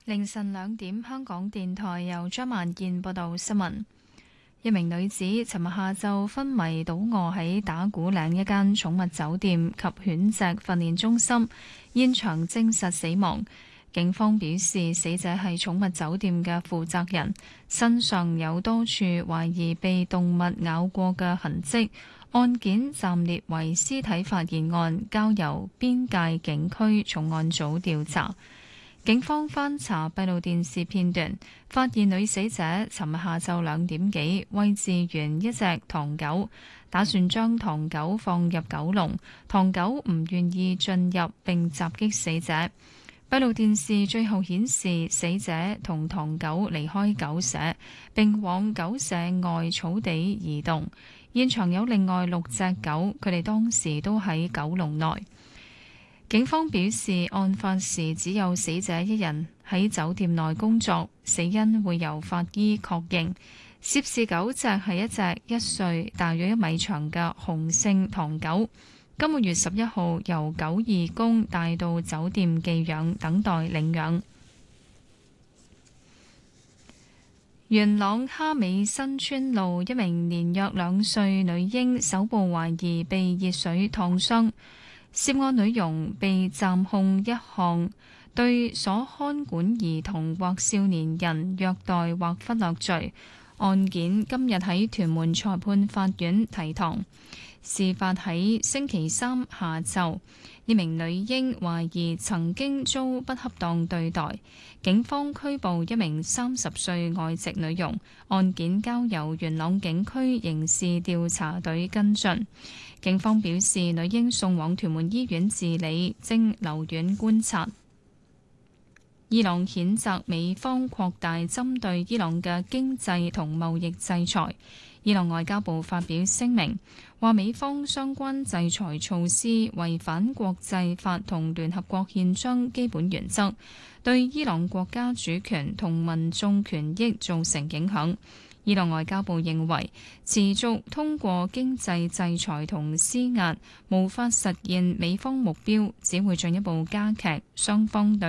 凌晨2點，香港電台由張萬健報道新聞。一名女子尋日下晝昏迷倒卧喺打鼓嶺一間寵物酒店及犬隻訓練中心，現場證實死亡。警方表示，死者係寵物酒店嘅負責人，身上有多處懷疑被動物咬過嘅痕跡。案件暫列為屍體發現案，交由邊界警區重案組調查。警方翻查閉路電視片段，發現女死者尋日下晝2點幾餵飼完一隻唐狗，打算將唐狗放入狗籠，唐狗唔願意進入並襲擊死者。閉路電視最後顯示，死者同唐狗離開狗舍，並往狗舍外草地移動。現場有另外6隻狗，佢哋當時都喺狗籠內。警方表示，案發時只有死者一人喺酒店內工作，死因會由法醫確認。涉事狗隻係一隻1歲、大約1米長嘅雄性唐狗，今個月11號由狗義工帶到酒店寄養，等待領養。元朗蝦尾新村路一名年約2歲女嬰手部懷疑被熱水燙傷。涉案女傭被暫控一項對所看管兒童或少年人虐待或忽略罪，案件今日喺屯門裁判法院提堂。事發喺星期3下晝，呢名女嬰懷疑曾經遭不恰當對待，警方拘捕一名30歲外籍女傭，案件交由元朗警區刑事調查隊跟進。警方表示，女嬰送往屯門醫院治理，正留院觀察。伊朗譴責美方擴大針對伊朗嘅經濟同貿易制裁。伊朗外交部發表聲明，話美方相關制裁措施違反國際法同聯合國憲章基本原則，對伊朗國家主權同民眾權益造成影響。伊朗外交部認為，持續通過經濟制裁同施壓，無法實現美方目標，只會進一步加劇雙方對